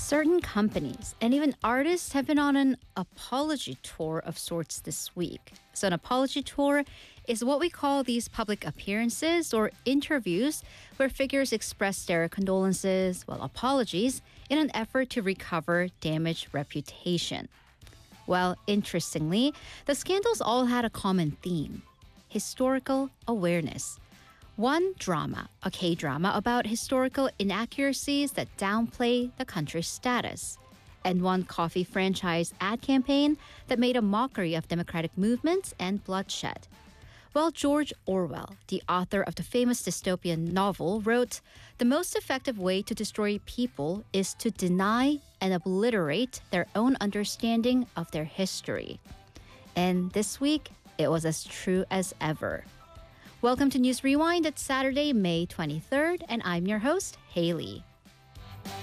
Certain companies and even artists have been on an apology tour of sorts this week. So, an apology tour is what we call these public appearances or interviews where figures express their condolences, apologies, in an effort to recover damaged reputation. Well, interestingly, the scandals all had a common theme: historical awareness. One drama, a K-drama about historical inaccuracies that downplay the country's status. And one coffee franchise ad campaign that made a mockery of democratic movements and bloodshed. Well, George Orwell, the author of the famous dystopian novel, wrote, "The most effective way to destroy people is to deny and obliterate their own understanding of their history." And this week, it was as true as ever. Welcome to News Rewind. It's Saturday, May 23rd, and I'm your host, Haley.